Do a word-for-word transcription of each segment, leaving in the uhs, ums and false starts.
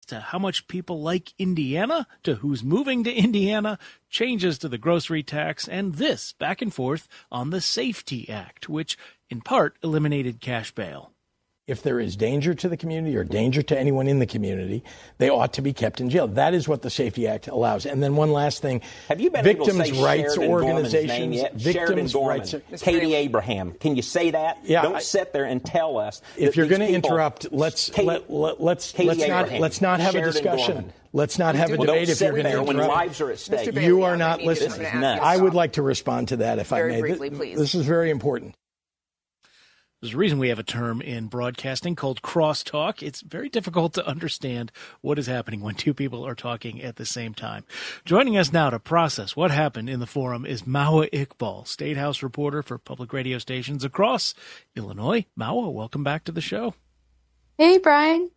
to how much people like Indiana, to who's moving to Indiana, changes to the grocery tax, and this back and forth on the SAFETY Act, which in part eliminated cash bail. If there is danger to the community or danger to anyone in the community, they ought to be kept in jail. That is what the SAFETY Act allows. And then one last thing. Have you been victims' able to say rights Sheridan organizations, yet? victims' Sheridan rights. Gorman, Katie Abraham. Can you say that? Yeah, Don't I, sit there and tell us. If you're going to people, interrupt, let's Katie, let, let, let's Katie let's Abraham, not let's not have Sheridan a discussion. Gorman. Let's not have a well, debate don't if you're sit going to there interrupt. when lives are at stake. Bailey, you are not listening. I would like to respond to that if very I may. Briefly, please. This is very important. There's a reason we have a term in broadcasting called crosstalk. It's very difficult to understand what is happening when two people are talking at the same time. Joining us now to process what happened in the forum is Maua Iqbal, State House reporter for public radio stations across Illinois. Maua, welcome back to the show. Hey, Brian.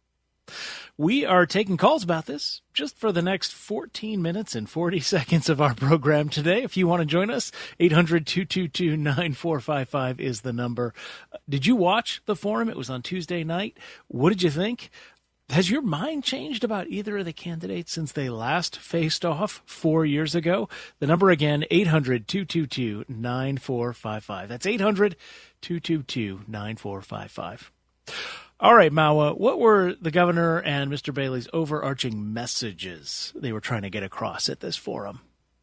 We are taking calls about this just for the next fourteen minutes and forty seconds of our program today. If you want to join us, eight hundred, two two two, nine four five five is the number. Did you watch the forum? It was on Tuesday night. What did you think? Has your mind changed about either of the candidates since they last faced off four years ago? The number again, eight hundred, two two two, nine four five five. That's eight hundred, two two two, nine four five five. All right, Maua, what were the governor and Mister Bailey's overarching messages they were trying to get across at this forum?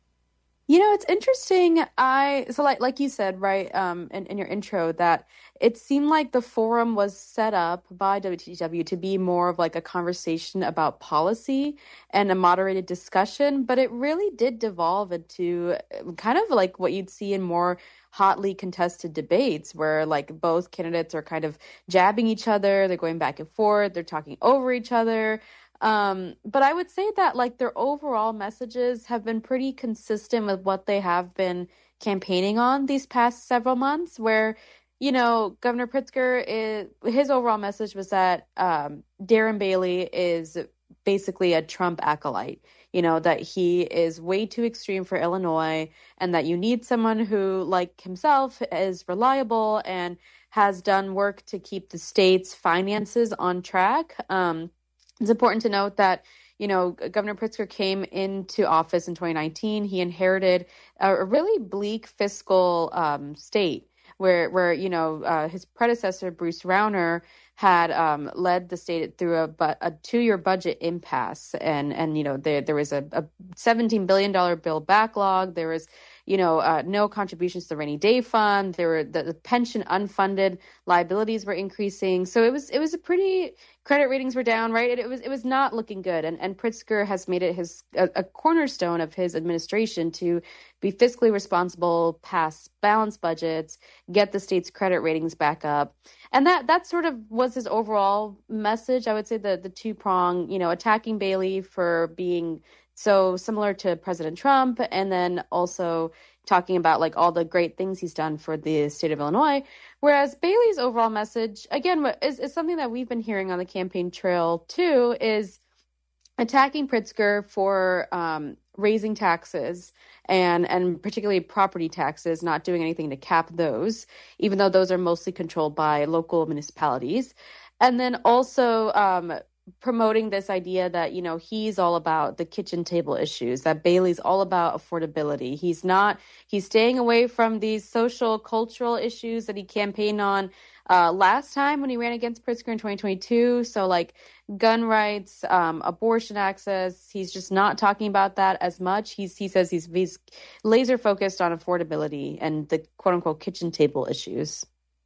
You know, it's interesting. I so like like you said, right, um, in, in your intro, that it seemed like the forum was set up by W T W to be more of like a conversation about policy and a moderated discussion, but it really did devolve into kind of like what you'd see in more hotly contested debates where like both candidates are kind of jabbing each other, they're going back and forth, they're talking over each other. Um, but I would say that like their overall messages have been pretty consistent with what they have been campaigning on these past several months, where, you know, Governor Pritzker, is, his overall message was that um, Darren Bailey is basically a Trump acolyte. You know, that he is way too extreme for Illinois and that you need someone who, like himself, is reliable and has done work to keep the state's finances on track. Um, it's important to note that, you know, Governor Pritzker came into office in twenty nineteen. He inherited a, a really bleak fiscal um, state where, where you know, uh, his predecessor, Bruce Rauner, had um, led the state through a, a two-year budget impasse. And, and you know, there, there was a, a seventeen billion dollars bill backlog. There was, you know, uh, no contributions to the rainy day fund. There were the, the pension unfunded liabilities were increasing. So it was it was a pretty, credit ratings were down, right? It, it was it was not looking good. And, and Pritzker has made it his a, a cornerstone of his administration to be fiscally responsible, pass balanced budgets, get the state's credit ratings back up. And that that sort of was his overall message. I would say the the two prong, you know, attacking Bailey for being so similar to President Trump, and then also talking about like all the great things he's done for the state of Illinois. Whereas Bailey's overall message, again, is, is something that we've been hearing on the campaign trail too, is attacking Pritzker for um, raising taxes and and particularly property taxes, not doing anything to cap those, even though those are mostly controlled by local municipalities. And then also um, promoting this idea that, you know, he's all about the kitchen table issues, that Bailey's all about affordability. He's not, he's staying away from these social, cultural issues that he campaigned on uh, last time when he ran against Pritzker in twenty twenty-two. So like gun rights, um, abortion access, he's just not talking about that as much. He's, he says he's, he's laser focused on affordability and the quote unquote kitchen table issues.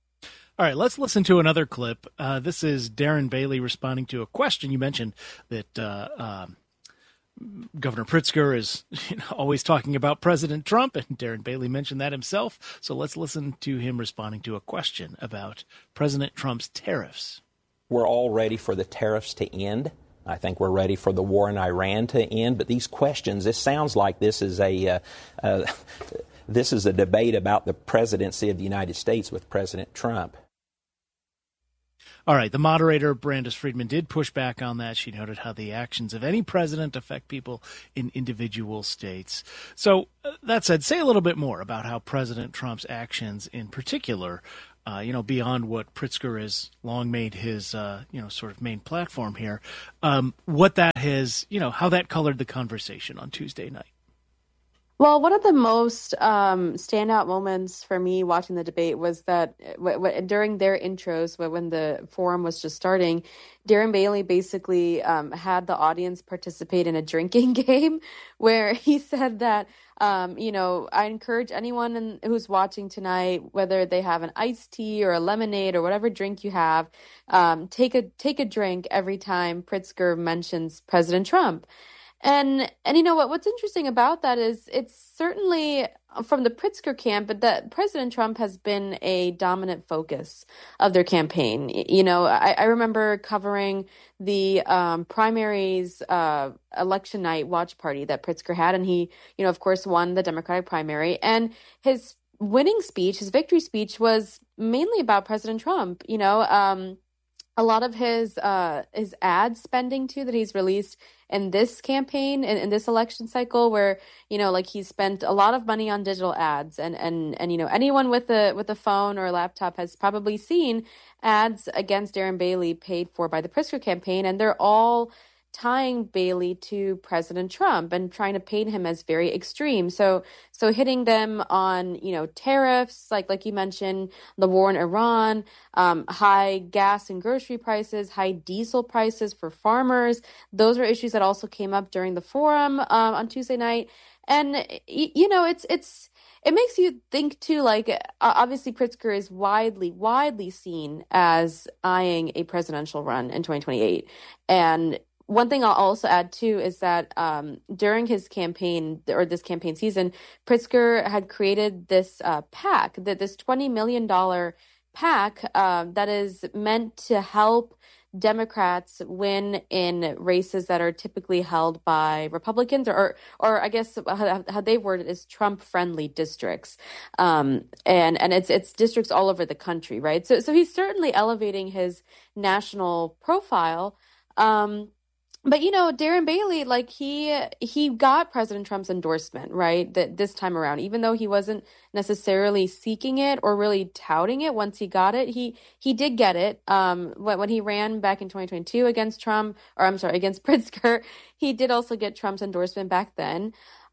All right, let's listen to another clip. Uh, this is Darren Bailey responding to a question. You mentioned that uh, um, Governor Pritzker is you know, always talking about President Trump, and Darren Bailey mentioned that himself. So let's listen to him responding to a question about President Trump's tariffs. We're all ready for the tariffs to end. I think we're ready for the war in Iran to end. But these questions, this sounds like this is a uh, uh, this is a debate about the presidency of the United States with President Trump. All right, the moderator, Brandis Friedman, did push back on that. She noted how the actions of any president affect people in individual states. So uh, that said, say a little bit more about how President Trump's actions in particular uh, you know, beyond what Pritzker has long made his, uh, you know, sort of main platform here, um, what that has, you know, how that colored the conversation on Tuesday night. Well, one of the most um, standout moments for me watching the debate was that w- w- during their intros, when the forum was just starting, Darren Bailey basically um, had the audience participate in a drinking game where he said that, um, you know, I encourage anyone in, who's watching tonight, whether they have an iced tea or a lemonade or whatever drink you have, um, take a take a drink every time Pritzker mentions President Trump. And and you know what? What's interesting about that is it's certainly from the Pritzker camp, but that President Trump has been a dominant focus of their campaign. You know, I, I remember covering the um, primaries uh, election night watch party that Pritzker had, and he, you know, of course, won the Democratic primary. And his winning speech, his victory speech, was mainly about President Trump. You know, um, a lot of his uh, his ad spending too that he's released in this campaign and in, in this election cycle, where you know, like he's spent a lot of money on digital ads, and and and you know, anyone with a with a phone or a laptop has probably seen ads against Darren Bailey paid for by the Pritzker campaign, and they're all tying Bailey to President Trump and trying to paint him as very extreme. So so hitting them on, you know, tariffs, like like you mentioned, the war in Iran, um, high gas and grocery prices, high diesel prices for farmers. Those are issues that also came up during the forum um, on Tuesday night. And, you know, it's it's it makes you think, too, like, obviously Pritzker is widely, widely seen as eyeing a presidential run in twenty twenty-eight. And one thing I'll also add, too, is that um, during his campaign or this campaign season, Pritzker had created this uh, PAC, that this twenty million dollars PAC uh, that is meant to help Democrats win in races that are typically held by Republicans, or, or, or I guess how, how they word it is Trump-friendly districts, um, and and it's it's districts all over the country, right? So so he's certainly elevating his national profile. Um, But, you know, Darren Bailey, like he he got President Trump's endorsement, right, that this time around, even though he wasn't necessarily seeking it or really touting it once he got it. He he did get it um, when, when he ran back in twenty twenty-two against Trump, or I'm sorry, against Pritzker. He did also get Trump's endorsement back then.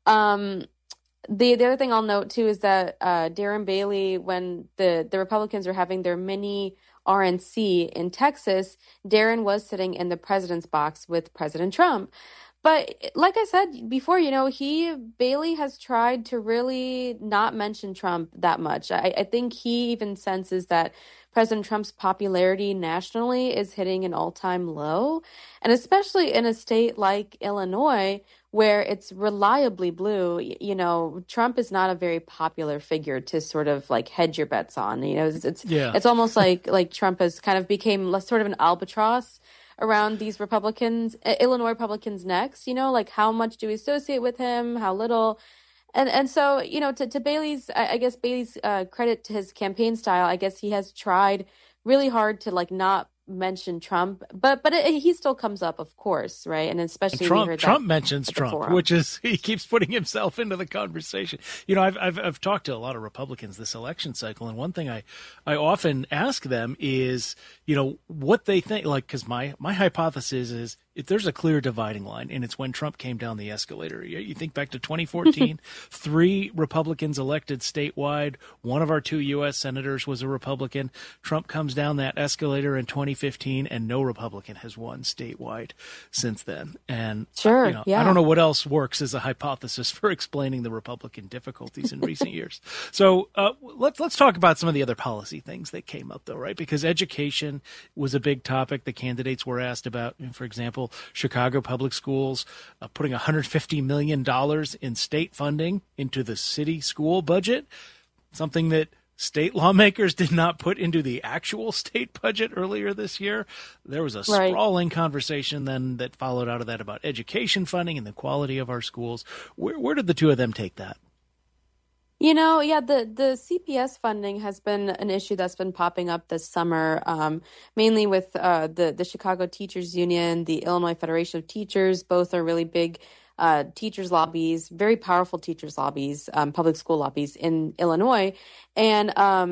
Um, the, the other thing I'll note, too, is that uh, Darren Bailey, when the, the Republicans are having their mini R N C in Texas, Darren was sitting in the president's box with President Trump. But like I said before, you know, he, Bailey has tried to really not mention Trump that much. I, I think he even senses that President Trump's popularity nationally is hitting an all-time low. And especially in a state like Illinois, where it's reliably blue, you know, Trump is not a very popular figure to sort of like hedge your bets on. You know, it's it's, yeah. it's almost like like Trump has kind of became less sort of an albatross around these Republicans, Illinois Republicans next, you know, like how much do we associate with him, how little. And and so, you know, to, to Bailey's, I guess Bailey's uh, credit to his campaign style, I guess he has tried really hard to like not mention Trump, but but it, he still comes up, of course, right? And especially and Trump. We heard Trump that mentions Trump, which is he keeps putting himself into the conversation. You know, I've I've I've talked to a lot of Republicans this election cycle, and one thing I I often ask them is, you know, what they think, like, because my my hypothesis is if there's a clear dividing line, and it's when Trump came down the escalator. You, you think back to twenty fourteen, three Republicans elected statewide. One of our two U S senators was a Republican. Trump comes down that escalator in twenty fifteen, and no Republican has won statewide since then. And sure, uh, you know, yeah. I don't know what else works as a hypothesis for explaining the Republican difficulties in recent years. So uh, let's let's talk about some of the other policy things that came up, though, right? Because education was a big topic. The candidates were asked about, for example, Chicago Public Schools uh, putting one hundred fifty million dollars in state funding into the city school budget, something that state lawmakers did not put into the actual state budget earlier this year. There was a right. sprawling conversation then that followed out of that about education funding and the quality of our schools. Where, where did the two of them take that? You know, yeah, the, the C P S funding has been an issue that's been popping up this summer, um, mainly with uh, the, the Chicago Teachers Union, the Illinois Federation of Teachers. Both are really big uh, teachers lobbies, very powerful teachers lobbies, um, public school lobbies in Illinois. And um,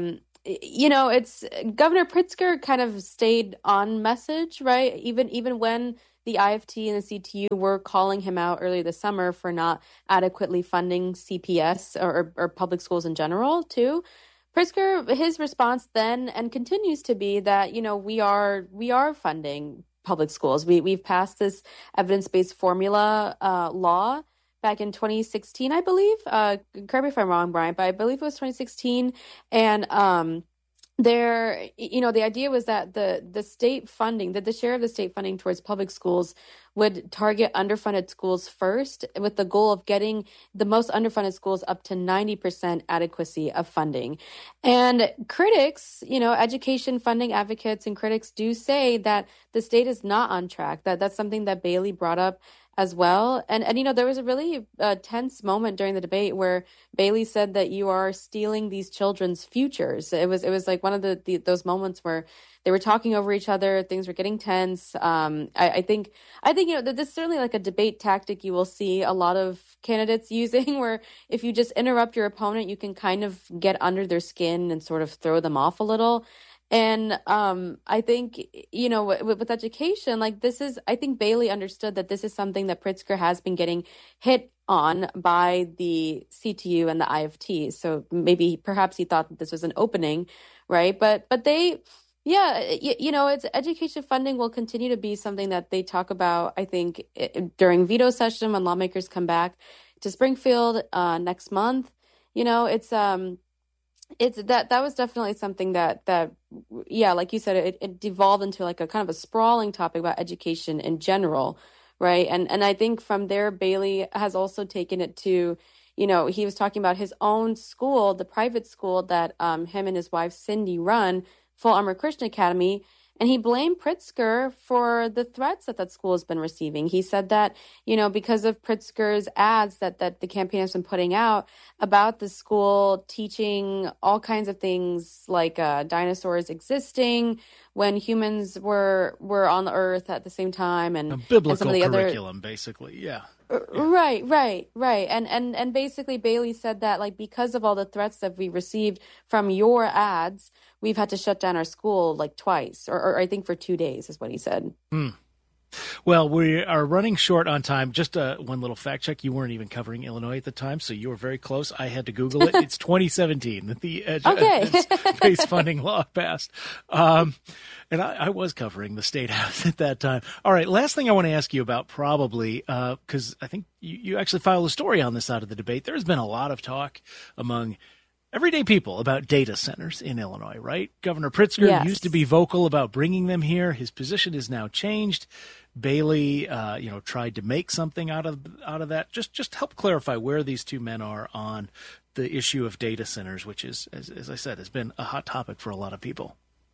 you know, it's Governor Pritzker kind of stayed on message, right? Even even when the I F T and the C T U were calling him out earlier this summer for not adequately funding C P S or, or public schools in general, too. Pritzker, his response then and continues to be that, you know, we are we are funding public schools. We we've passed this evidence-based formula uh, law back in twenty sixteen, I believe. Uh, correct me if I'm wrong, Brian, but I believe it was twenty sixteen. And um, there, you know, the idea was that the the state funding, that the share of the state funding towards public schools would target underfunded schools first, with the goal of getting the most underfunded schools up to ninety percent adequacy of funding. And critics, you know, education funding advocates and critics do say that the state is not on track. That that's something that Bailey brought up as well. And, and you know, there was a really uh, tense moment during the debate where Bailey said that you are stealing these children's futures. It was it was like one of the, the those moments where they were talking over each other. Things were getting tense. Um, I, I think I think, you know, this is certainly like a debate tactic you will see a lot of candidates using, where if you just interrupt your opponent, you can kind of get under their skin and sort of throw them off a little. And um, I think, you know, with, with education, like this is, I think Bailey understood that this is something that Pritzker has been getting hit on by the C T U and the I F T. So maybe perhaps he thought that this was an opening, right? But but they, yeah, you, you know, it's education funding will continue to be something that they talk about, I think, during veto session when lawmakers come back to Springfield uh, next month. You know, it's um. It's that that was definitely something that that yeah, like you said, it, it devolved into like a kind of a sprawling topic about education in general, right? And and I think from there, Bailey has also taken it to, you know, he was talking about his own school, the private school that um, him and his wife Cindy run, Full Armor Christian Academy. And he blamed Pritzker for the threats that that school has been receiving. He said that, you know, because of Pritzker's ads that, that the campaign has been putting out about the school teaching all kinds of things like uh, dinosaurs existing when humans were were on the earth at the same time. And a biblical and some of the curriculum, other... basically, yeah. Yeah. Right, right, right. And, and and basically Bailey said that, like, because of all the threats that we received from your ads, we've had to shut down our school like twice, or, or I think for two days is what he said. Hmm. Well, we are running short on time. Just uh, one little fact check. You weren't even covering Illinois at the time, so you were very close. I had to Google it. It's twenty seventeen that the ed- okay. evidence-based funding law passed. Um, and I, I was covering the State House at that time. All right, last thing I want to ask you about probably, because uh, I think you, you actually filed a story on this side of the debate. There's been a lot of talk among everyday people about data centers in Illinois, right? Governor Pritzker yes. used to be vocal about bringing them here. His position is now changed. Bailey, uh, you know, tried to make something out of out of that. Just just help clarify where these two men are on the issue of data centers, which is, as, as I said, has been a hot topic for a lot of people.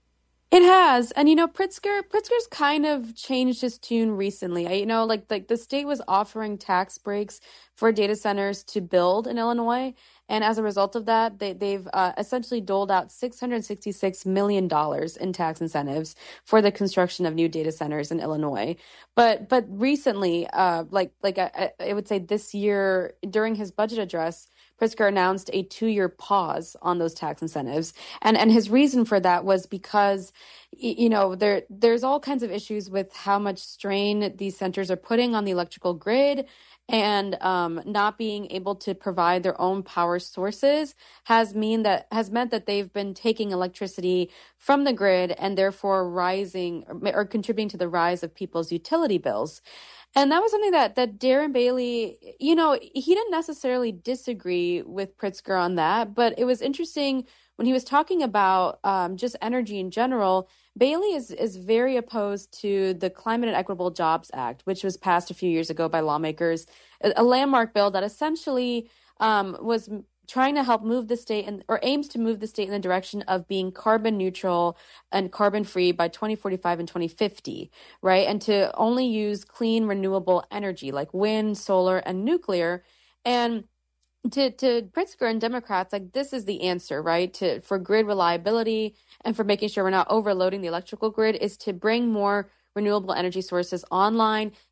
It has. And, you know, Pritzker, Pritzker's kind of changed his tune recently. I, you know, like, like the state was offering tax breaks for data centers to build in Illinois. And as a result of that, they, they've uh, essentially doled out six hundred sixty-six million dollars in tax incentives for the construction of new data centers in Illinois. But but recently, uh, like like I, I would say this year, during his budget address, Pritzker announced a two-year pause on those tax incentives. And and his reason for that was because, you know, there there's all kinds of issues with how much strain these centers are putting on the electrical grid. And um, not being able to provide their own power sources has mean that has meant that they've been taking electricity from the grid and therefore rising or, or contributing to the rise of people's utility bills. And that was something that that Darren Bailey, you know, he didn't necessarily disagree with Pritzker on that, but it was interesting when he was talking about um, just energy in general. Bailey is is very opposed to the Climate and Equitable Jobs Act, which was passed a few years ago by lawmakers, a, a landmark bill that essentially um, was trying to help move the state and or aims to move the state in the direction of being carbon neutral and carbon free by twenty forty-five and twenty fifty, right? And to only use clean, renewable energy like wind, solar, and nuclear. And To to Pritzker and Democrats, like, this is the answer, right? To for grid reliability and for making sure we're not overloading the electrical grid is to bring more renewable energy sources online,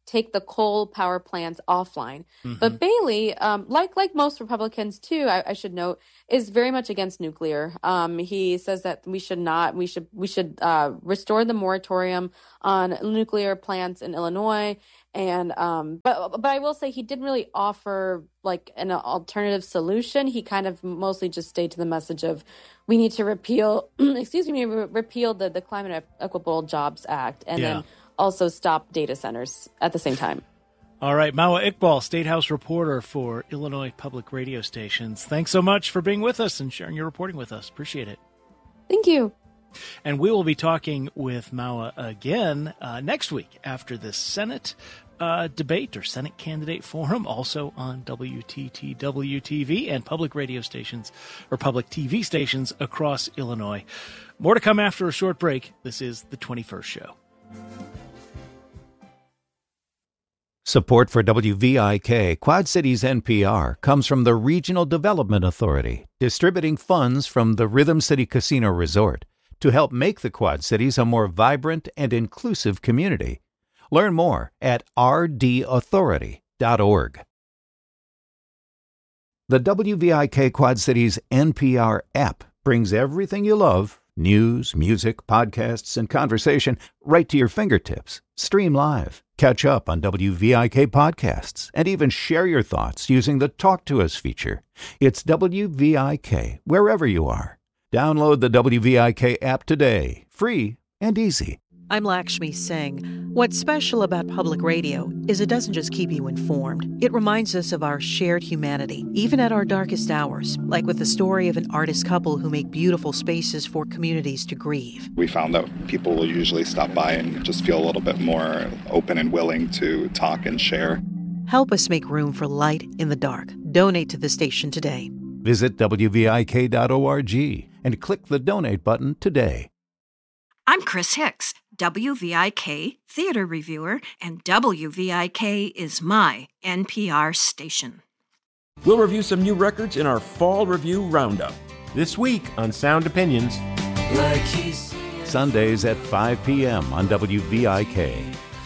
take the coal power plants offline. Mm-hmm. But Bailey, um, like like most Republicans too, I, I should note, is very much against nuclear. Um, he says that we should not, we should we should uh, restore the moratorium on nuclear plants in Illinois. And um, but but I will say he didn't really offer like an alternative solution. He kind of mostly just stayed to the message of we need to repeal, excuse me, re- repeal the, the Climate Equitable Jobs Act, and yeah. then also stop data centers at the same time. All right, Mawa Iqbal, State House reporter for Illinois Public Radio Stations. Thanks so much for being with us and sharing your reporting with us. Appreciate it. Thank you. And we will be talking with Mawa again uh, next week after the Senate uh, debate or Senate candidate forum, also on W T T W T V and public radio stations or public T V stations across Illinois. More to come after a short break. This is the twenty-first Show. Support for W V I K Quad Cities N P R comes from the Regional Development Authority, distributing funds from the Rhythm City Casino Resort to help make the Quad Cities a more vibrant and inclusive community. Learn more at r d authority dot org. The W V I K Quad Cities N P R app brings everything you love, news, music, podcasts, and conversation, right to your fingertips. Stream live, catch up on W V I K podcasts, and even share your thoughts using the Talk to Us feature. It's W V I K wherever you are. Download the W V I K app today, free and easy. I'm Lakshmi Singh. What's special about public radio is it doesn't just keep you informed. It reminds us of our shared humanity, even at our darkest hours, like with the story of an artist couple who make beautiful spaces for communities to grieve. We found that people will usually stop by and just feel a little bit more open and willing to talk and share. Help us make room for light in the dark. Donate to the station today. Visit W V I K dot org and click the donate button today. I'm Chris Hicks, W V I K theater reviewer, and W V I K is my N P R station. We'll review some new records in our Fall Review Roundup. This week on Sound Opinions. Sundays at five p.m. on W V I K.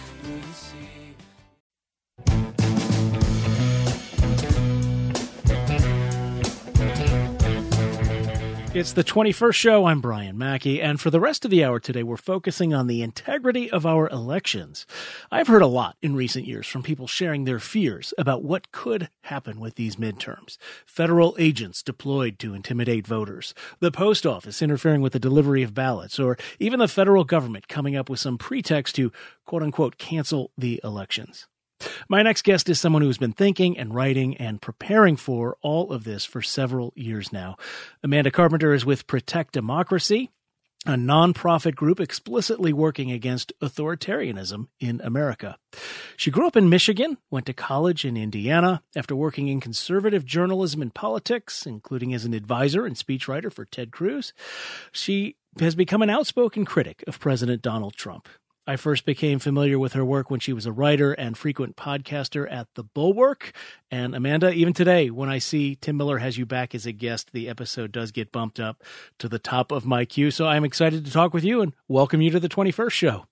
It's the twenty-first Show. I'm Brian Mackey, and for the rest of the hour today, we're focusing on the integrity of our elections. I've heard a lot in recent years from people sharing their fears about what could happen with these midterms. Federal agents deployed to intimidate voters, the post office interfering with the delivery of ballots, or even the federal government coming up with some pretext to, quote-unquote, cancel the elections. My next guest is someone who's been thinking and writing and preparing for all of this for several years now. Amanda Carpenter is with Protect Democracy, a nonprofit group explicitly working against authoritarianism in America. She grew up in Michigan, went to college in Indiana. After working in conservative journalism and politics, including as an advisor and speechwriter for Ted Cruz, she has become an outspoken critic of President Donald Trump. I first became familiar with her work when she was a writer and frequent podcaster at The Bulwark. And Amanda, even today, when I see Tim Miller has you back as a guest, the episode does get bumped up to the top of my queue. So I'm excited to talk with you and welcome you to the twenty-first Show.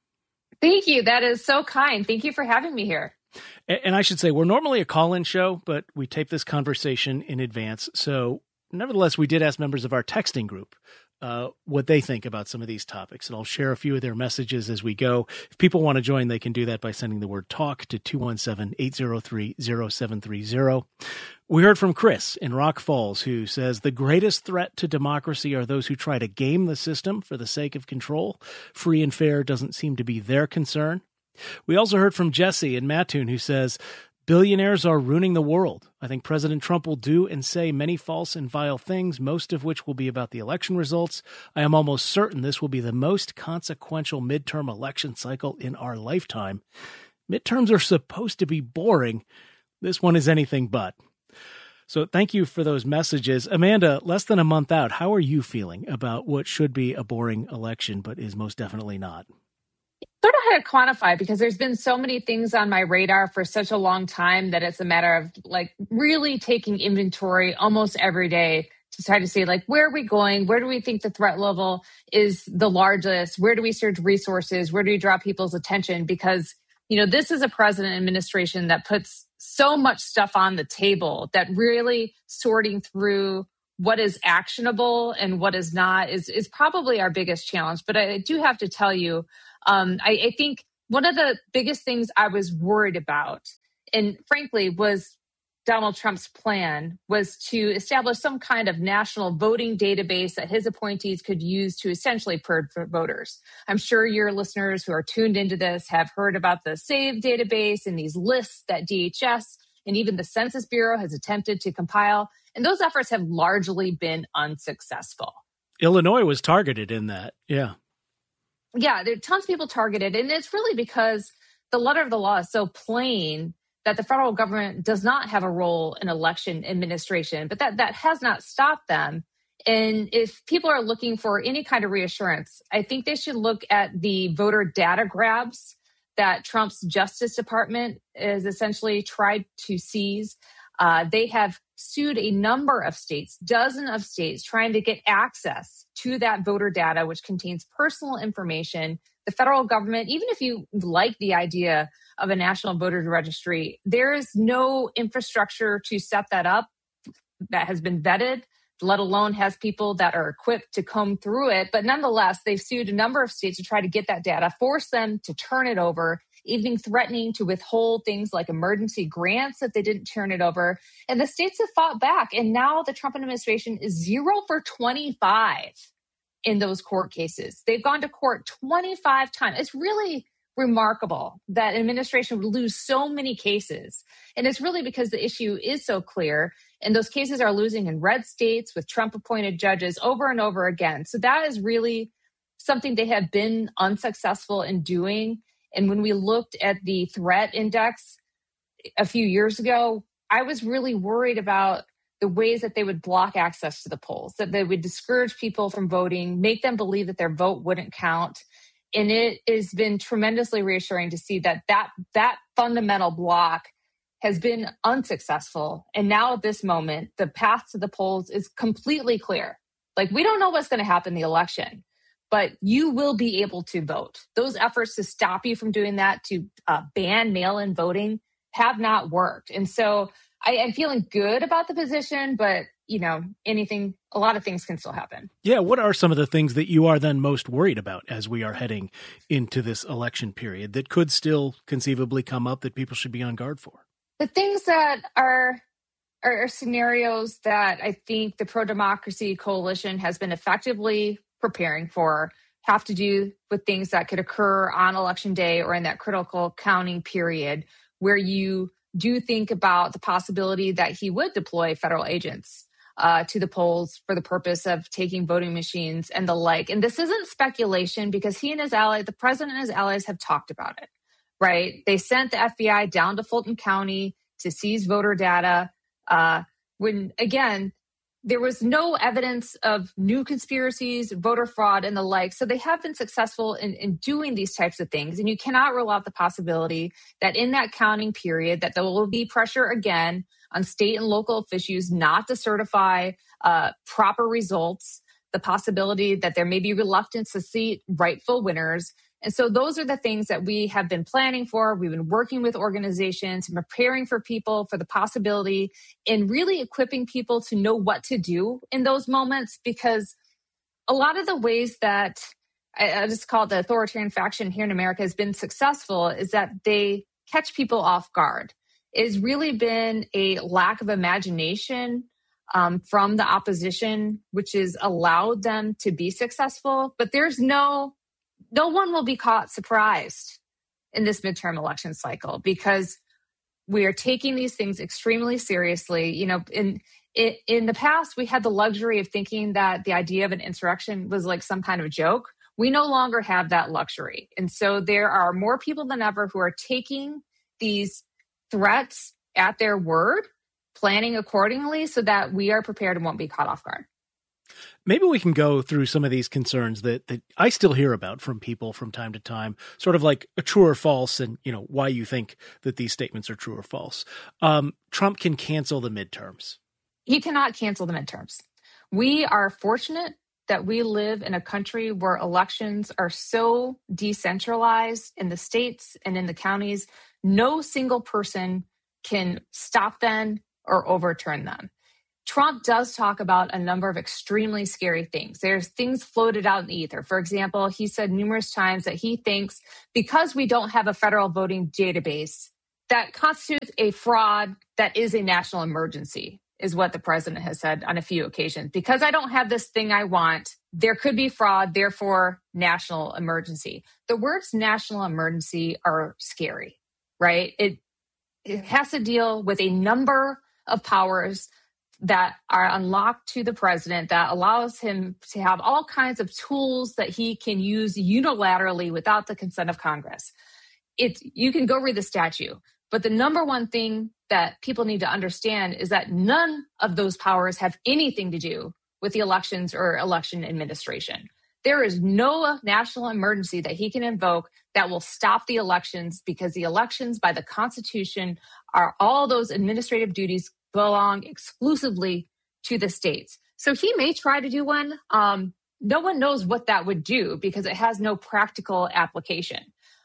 Thank you. That is so kind. Thank you for having me here. And I should say, we're normally a call-in show, but we tape this conversation in advance. So nevertheless, we did ask members of our texting group Uh, what they think about some of these topics. And I'll share a few of their messages as we go. If people want to join, they can do that by sending the word talk to two one seven, eight zero three, zero seven three zero. We heard from Chris in Rock Falls, who says the greatest threat to democracy are those who try to game the system for the sake of control. Free and fair doesn't seem to be their concern. We also heard from Jesse in Mattoon, who says, billionaires are ruining the world. I think President Trump will do and say many false and vile things, most of which will be about the election results. I am almost certain this will be the most consequential midterm election cycle in our lifetime. Midterms are supposed to be boring. This one is anything but. So thank you for those messages. Amanda, less than a month out, how are you feeling about what should be a boring election, but is most definitely not? Sort of how to quantify, because there's been so many things on my radar for such a long time that it's a matter of like really taking inventory almost every day to try to see like, where are we going? Where do we think the threat level is the largest? Where do we search resources? Where do we draw people's attention? Because you know, this is a president administration that puts so much stuff on the table that really sorting through what is actionable and what is not is, is probably our biggest challenge. But I do have to tell you, um, I, I think one of the biggest things I was worried about, and frankly, was Donald Trump's plan was to establish some kind of national voting database that his appointees could use to essentially purge voters. I'm sure your listeners who are tuned into this have heard about the SAVE database and these lists that D H S and even the Census Bureau has attempted to compile. And those efforts have largely been unsuccessful. Illinois was targeted in that. Yeah. Yeah, there are tons of people targeted. And it's really because the letter of the law is so plain that the federal government does not have a role in election administration, but that, that has not stopped them. And if people are looking for any kind of reassurance, I think they should look at the voter data grabs that Trump's Justice Department has essentially tried to seize. Uh, they have sued a number of states, dozens of states, trying to get access to that voter data, which contains personal information. The federal government, even if you like the idea of a national voter registry, there is no infrastructure to set that up that has been vetted, let alone has people that are equipped to comb through it. But nonetheless, they've sued a number of states to try to get that data, force them to turn it over, even threatening to withhold things like emergency grants if they didn't turn it over. And the states have fought back. And now the Trump administration is zero for twenty-five in those court cases. They've gone to court twenty-five times. It's really remarkable that administration would lose so many cases. And it's really because the issue is so clear. And those cases are losing in red states with Trump-appointed judges over and over again. So that is really something they have been unsuccessful in doing. And when we looked at the threat index a few years ago, I was really worried about the ways that they would block access to the polls, that they would discourage people from voting, make them believe that their vote wouldn't count. And it has been tremendously reassuring to see that that, that fundamental block has been unsuccessful. And now at this moment, the path to the polls is completely clear. Like, we don't know what's going to happen in the election, but you will be able to vote. Those efforts to stop you from doing that, to uh, ban mail-in voting, have not worked. And so I am feeling good about the position, but, you know, anything, a lot of things can still happen. Yeah. What are some of the things that you are then most worried about as we are heading into this election period that could still conceivably come up that people should be on guard for? The things that are, are, are scenarios that I think the pro-democracy coalition has been effectively preparing for have to do with things that could occur on election day or in that critical counting period, where you do think about the possibility that he would deploy federal agents uh, to the polls for the purpose of taking voting machines and the like. And this isn't speculation, because he and his ally, the president and his allies, have talked about it, right? They sent the F B I down to Fulton County to seize voter data uh, when, again, there was no evidence of new conspiracies, voter fraud, and the like. So they have been successful in, in doing these types of things. And you cannot rule out the possibility that in that counting period, that there will be pressure again on state and local officials not to certify uh, proper results, the possibility that there may be reluctance to seat rightful winners. And so those are the things that we have been planning for. We've been working with organizations and preparing for people for the possibility, and really equipping people to know what to do in those moments, because a lot of the ways that I, I just call it the authoritarian faction here in America has been successful is that they catch people off guard. It has really been a lack of imagination um, from the opposition, which has allowed them to be successful. But there's no No one will be caught surprised in this midterm election cycle, because we are taking these things extremely seriously. You know, in in the past, we had the luxury of thinking that the idea of an insurrection was like some kind of joke. We no longer have that luxury. And so there are more people than ever who are taking these threats at their word, planning accordingly so that we are prepared and won't be caught off guard. Maybe we can go through some of these concerns that, that I still hear about from people from time to time, sort of like a true or false, and, you know, why you think that these statements are true or false. Um, Trump can cancel the midterms. He cannot cancel the midterms. We are fortunate that we live in a country where elections are so decentralized in the states and in the counties, no single person can stop them or overturn them. Trump does talk about a number of extremely scary things. There's things floated out in the ether. For example, he said numerous times that he thinks because we don't have a federal voting database, that constitutes a fraud that is a national emergency, is what the president has said on a few occasions. Because I don't have this thing I want, there could be fraud, therefore national emergency. The words national emergency are scary, right? It, it has to deal with a number of powers that are unlocked to the president that allows him to have all kinds of tools that he can use unilaterally without the consent of Congress. It's, you can go read the statute, but the number one thing that people need to understand is that none of those powers have anything to do with the elections or election administration. There is no national emergency that he can invoke that will stop the elections, because the elections by the Constitution are all those administrative duties belong exclusively to the states. So he may try to do one. Um, no one knows what that would do because it has no practical application.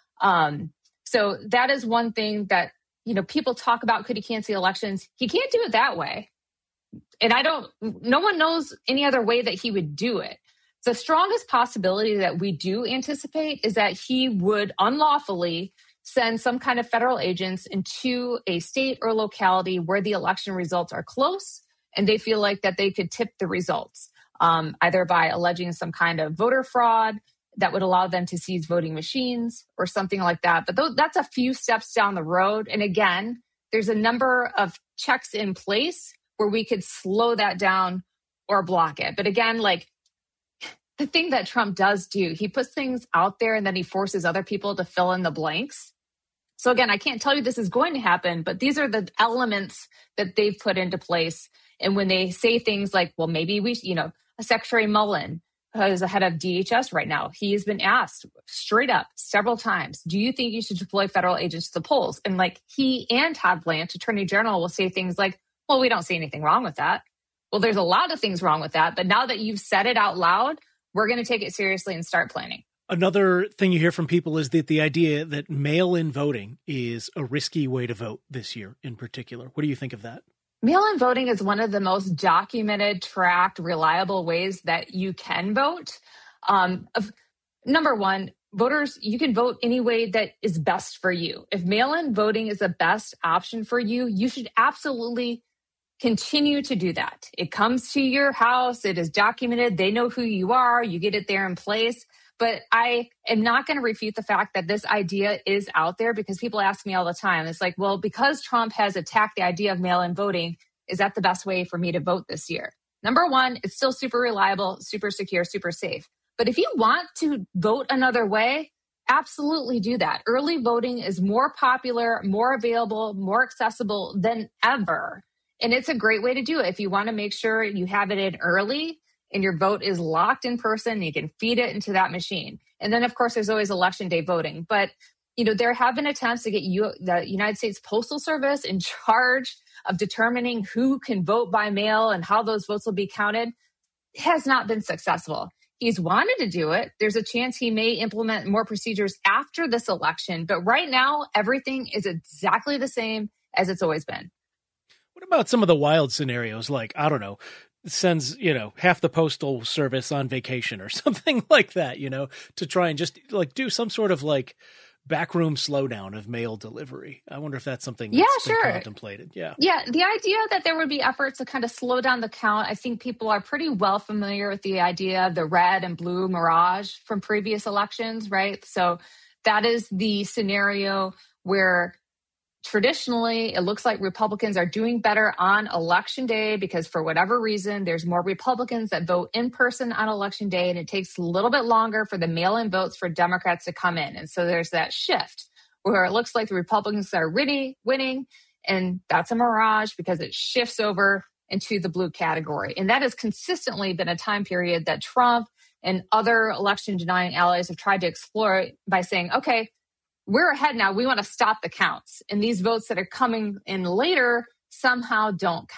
Um, so that is one thing that, you know, people talk about. Could he cancel elections? He can't do it that way. And I don't, no one knows any other way that he would do it. The strongest possibility that we do anticipate is that he would unlawfully send some kind of federal agents into a state or locality where the election results are close and they feel like that they could tip the results, um, either by alleging some kind of voter fraud that would allow them to seize voting machines or something like that. But th- that's a few steps down the road. And again, there's a number of checks in place where we could slow that down or block it. But again, like, the thing that Trump does do, he puts things out there and then he forces other people to fill in the blanks. So again, I can't tell you this is going to happen, but these are the elements that they've put into place. And when they say things like, well, maybe we, you know, Secretary Mullen, who is the head of D H S right now, he has been asked straight up several times, do you think you should deploy federal agents to the polls? And like he and Todd Blanche, Attorney General, will say things like, well, we don't see anything wrong with that. Well, there's a lot of things wrong with that. But now that you've said it out loud, we're going to take it seriously and start planning. Another thing you hear from people is that the idea that mail-in voting is a risky way to vote this year in particular. What do you think of that? Mail-in voting is one of the most documented, tracked, reliable ways that you can vote. Um, of, number one, voters, you can vote any way that is best for you. If mail-in voting is the best option for you, you should absolutely continue to do that. It comes to your house. It is documented. They know who you are. You get it there in place. But I am not going to refute the fact that this idea is out there, because people ask me all the time. It's like, well, because Trump has attacked the idea of mail-in voting, is that the best way for me to vote this year? Number one, it's still super reliable, super secure, super safe. But if you want to vote another way, absolutely do that. Early voting is more popular, more available, more accessible than ever. And it's a great way to do it. If you want to make sure you have it in early and your vote is locked in person, you can feed it into that machine. And then, of course, there's always election day voting. But, you know, there have been attempts to get you, the United States Postal Service in charge of determining who can vote by mail and how those votes will be counted. It has not been successful. He's wanted to do it. There's a chance he may implement more procedures after this election. But right now, everything is exactly the same as it's always been. What about some of the wild scenarios, like, I don't know, sends, you know, half the postal service on vacation or something like that, you know, to try and just like do some sort of like backroom slowdown of mail delivery. I wonder if that's something that's yeah, been sure. contemplated. Yeah. Yeah. The idea that there would be efforts to kind of slow down the count. I think people are pretty well familiar with the idea of the red and blue mirage from previous elections, right? So that is the scenario where traditionally, it looks like Republicans are doing better on election day because for whatever reason, there's more Republicans that vote in person on election day, and it takes a little bit longer for the mail-in votes for Democrats to come in. And so there's that shift where it looks like the Republicans are really winning, and that's a mirage because it shifts over into the blue category. And that has consistently been a time period that Trump and other election-denying allies have tried to explore by saying, okay, we're ahead now. We want to stop the counts. And these votes that are coming in later somehow don't count.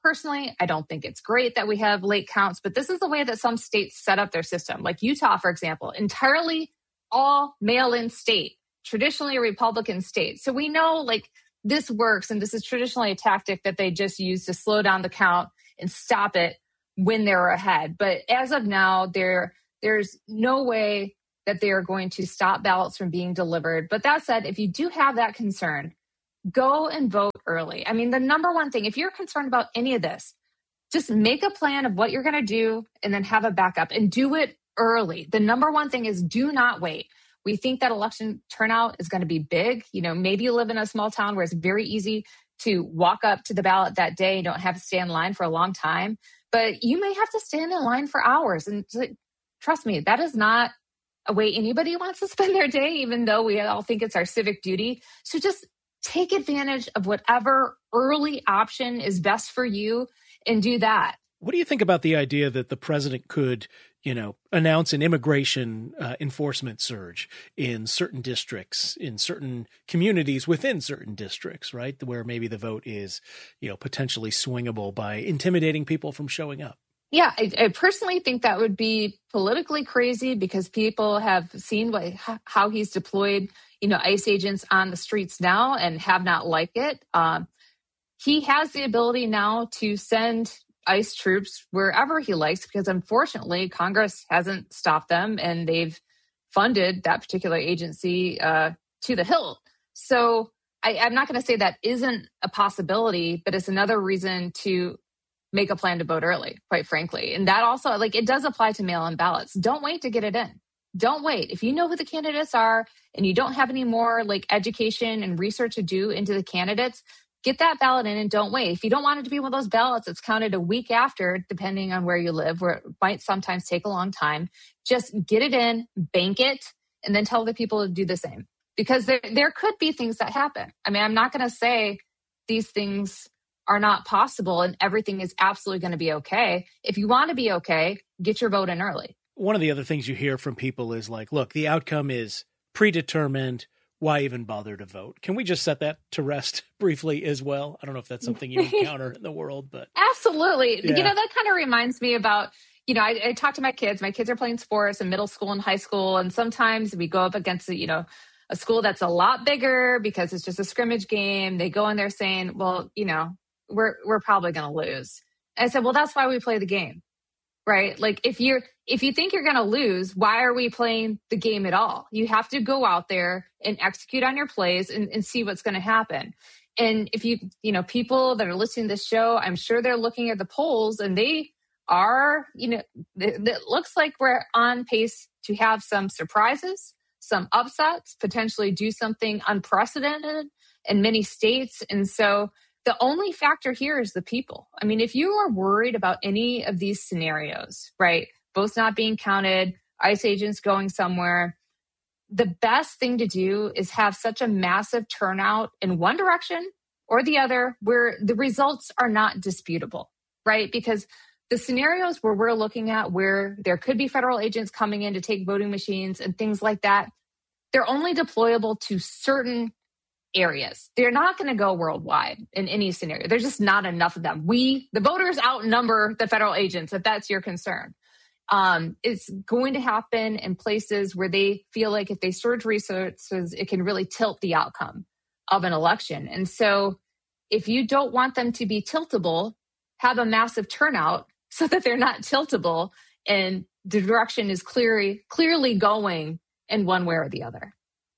Personally, I don't think it's great that we have late counts, but this is the way that some states set up their system. Like Utah, for example, entirely all mail-in state, traditionally a Republican state. So we know like this works, and this is traditionally a tactic that they just use to slow down the count and stop it when they're ahead. But as of now, there there's no way that they are going to stop ballots from being delivered. But that said, if you do have that concern, go and vote early. I mean, the number one thing, if you're concerned about any of this, just make a plan of what you're going to do and then have a backup and do it early. The number one thing is do not wait. We think that election turnout is going to be big. You know, maybe you live in a small town where it's very easy to walk up to the ballot that day and don't have to stand in line for a long time. But you may have to stand in line for hours. And trust me, that is not a way anybody wants to spend their day, even though we all think it's our civic duty. So just take advantage of whatever early option is best for you and do that. What do you think about the idea that the president could, you know, announce an immigration uh, enforcement surge in certain districts, in certain communities within certain districts, right? Where maybe the vote is, you know, potentially swingable by intimidating people from showing up? Yeah, I, I personally think that would be politically crazy because people have seen what, how he's deployed, you know, ICE agents on the streets now and have not liked it. Um, he has the ability now to send ICE troops wherever he likes because unfortunately Congress hasn't stopped them and they've funded that particular agency uh, to the hilt. So I, I'm not going to say that isn't a possibility, but it's another reason to make a plan to vote early, quite frankly. And that also, like, it does apply to mail-in ballots. Don't wait to get it in. Don't wait. If you know who the candidates are and you don't have any more like education and research to do into the candidates, get that ballot in and don't wait. If you don't want it to be one of those ballots that's counted a week after, depending on where you live, where it might sometimes take a long time, just get it in, bank it, and then tell the people to do the same. Because there, there could be things that happen. I mean, I'm not going to say these things are not possible and everything is absolutely going to be okay. If you want to be okay, get your vote in early. One of the other things you hear from people is like, look, the outcome is predetermined. Why even bother to vote? Can we just set that to rest briefly as well? I don't know if that's something you encounter in the world, but. Absolutely. Yeah. You know, that kind of reminds me about, you know, I, I talk to my kids. My kids are playing sports in middle school and high school. And sometimes we go up against, you know, a school that's a lot bigger because it's just a scrimmage game. They go in there saying, well, you know, we're we're probably going to lose. And I said, well, that's why we play the game, right? Like if you're if you think you're going to lose, why are we playing the game at all? You have to go out there and execute on your plays and, and see what's going to happen. And if you, you know, people that are listening to this show, I'm sure they're looking at the polls and they are, you know, it, it looks like we're on pace to have some surprises, some upsets, potentially do something unprecedented in many states. And so the only factor here is the people. I mean, if you are worried about any of these scenarios, right, votes not being counted, ICE agents going somewhere, the best thing to do is have such a massive turnout in one direction or the other where the results are not disputable, right? Because the scenarios where we're looking at where there could be federal agents coming in to take voting machines and things like that, they're only deployable to certain areas. They're not going to go worldwide in any scenario. There's just not enough of them. We, the voters, outnumber the federal agents, if that's your concern. Um, it's going to happen in places where they feel like if they surge resources, it can really tilt the outcome of an election. And so if you don't want them to be tiltable, have a massive turnout so that they're not tiltable and the direction is clearly, clearly going in one way or the other.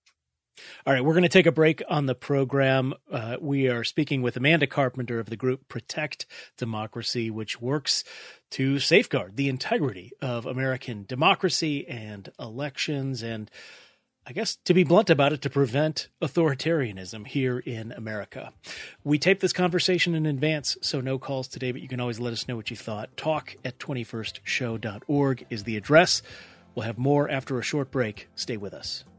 All right, we're going to take a break on the program. Uh, we are speaking with Amanda Carpenter of the group Protect Democracy, which works to safeguard the integrity of American democracy and elections, and I guess, to be blunt about it, to prevent authoritarianism here in America. We taped this conversation in advance, so no calls today, but you can always let us know what you thought. Talk at twenty-first show dot org is the address. We'll have more after a short break. Stay with us.